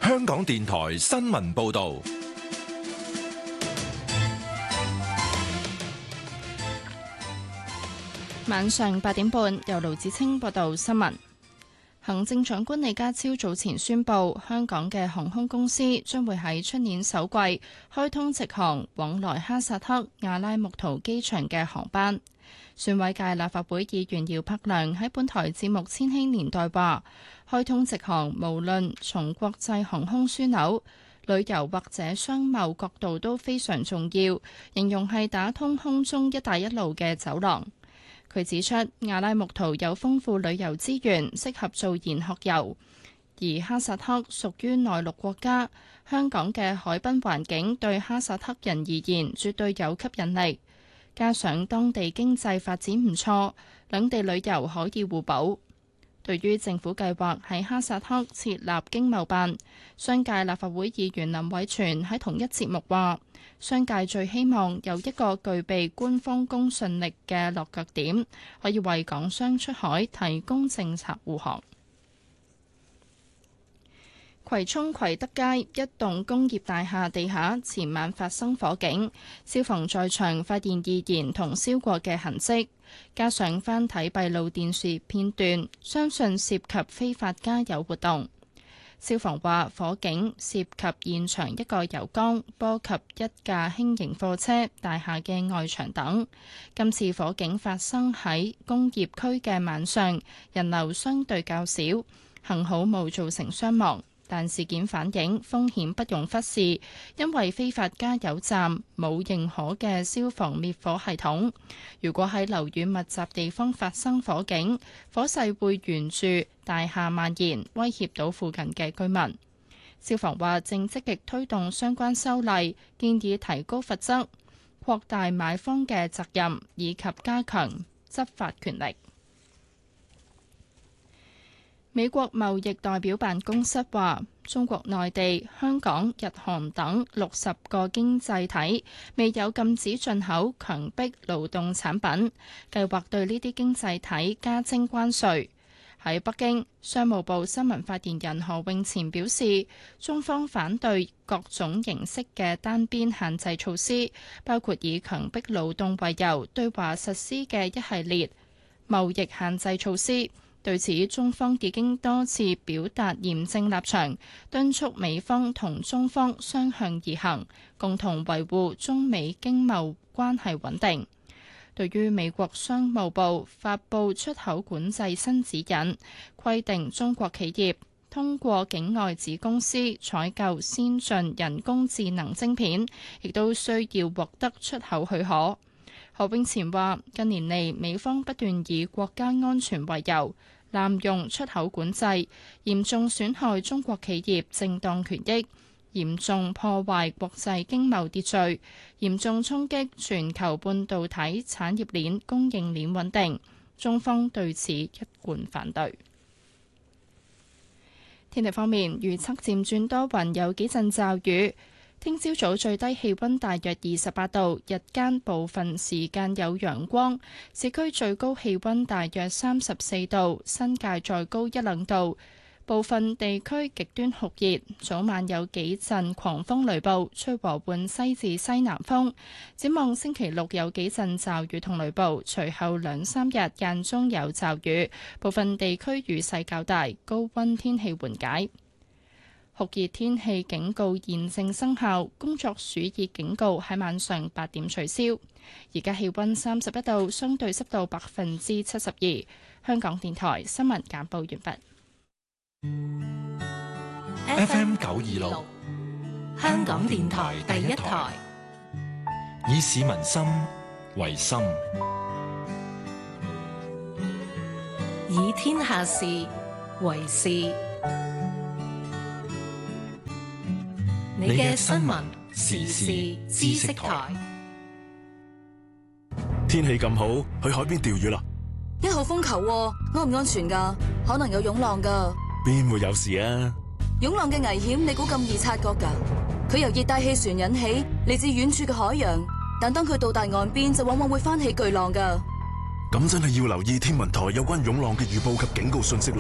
香港電台新聞報道。 晚上8點半，由盧子清報道新聞。行政長官李家超早前宣布，香港嘅航空公司將會喺出年首季開通直航往來哈薩克阿拉木圖機場嘅航班。選委界立法會議員姚柏良喺本台節目《千禧年代》話，開通直航無論從國際航空樞紐、旅遊或者商貿角度都非常重要，形容係打通空中一帶一路嘅走廊。佢指出，阿拉木圖有豐富旅遊資源，適合做研學遊，而哈薩克屬於內陸國家，香港嘅海濱環境對哈薩克人而言絕對有吸引力，加上當地經濟發展唔錯，兩地旅遊可以互補。對於政府計劃喺哈薩克設立經貿辦，商界立法會議員林偉全喺同一節目話，商界最希望有一個具備官方公信力嘅落腳點，可以為港商出海提供政策護航。葵涌葵德街一棟工業大廈地下前晚發生火警，消防在場發現易燃同燒過嘅痕跡，加上翻睇閉路電視片段，相信涉及非法加油活動。消防話火警涉及現場一個油缸，波及一架輕型貨車、大廈嘅外牆等。今次火警發生喺工業區嘅晚上，人流相對較少，幸好冇造成傷亡。但事件反映風險不容忽視，因為非法加油站冇認可嘅消防滅火系統。如果喺樓宇密集地方發生火警，火勢會沿住大廈蔓延，威脅到附近嘅居民。消防話正積極推動相關修例，建議提高罰則、擴大買方嘅責任，以及加強執法權力。美國貿易代表辦公室話，中國內地、香港、日韓等60個經濟體未有禁止進口強迫勞動產品，計劃對呢啲經濟體加徵關稅。喺北京，商務部新聞發言人何永前表示，中方反對各種形式嘅單邊限制措施，包括以強迫勞動為由對華實施嘅一系列貿易限制措施。對此，中方已經多次表達嚴正立場，敦促美方同中方相向而行，共同維護中美經貿關係穩定。對於美國商務部發布出口管制新指引，規定中國企業通過境外子公司採購先進人工智能晶片，亦都需要獲得出口許可。何永前話：近年嚟，美方不斷以國家安全為由，濫用出口管制，嚴重損害中國企業正當權益，嚴重破壞國際經貿秩序，嚴重衝擊全球半導體產業鏈供應鏈穩定。中方對此一貫反對。天氣方面，預測漸轉多雲，有幾陣驟雨。聽朝早最低氣溫大約28度，日間部分時間有陽光，市區最高氣溫大約34度，新界再高一兩度。部分地區極端酷熱，早晚有幾陣狂風雷暴，吹和緩西至西南風。展望星期六有幾陣驟雨同雷暴，隨後2、3日間中有驟雨，部分地區雨勢較大，高溫天氣緩解。酷熱天氣警告現正生效，工作暑熱警告喺晚上8點取消。而家氣溫31度，相對濕度72%。香港電台新聞簡報完畢。 FM 926，香港電台第一台，以市民心為心， 以天下事為事。你嘅新聞時事知識台。 天氣咁好，去海邊釣魚啦 ！1號風球喎，安唔安全㗎？可能有湧浪㗎。 邊會有事啊？ 湧浪嘅危險，你估咁易察覺㗎？佢由熱帶氣旋引起，嚟自遠處嘅海洋，但當佢到達岸邊，就往往會翻起巨浪㗎。 咁真係要留意天文台有關湧浪嘅預報及警告信息啦。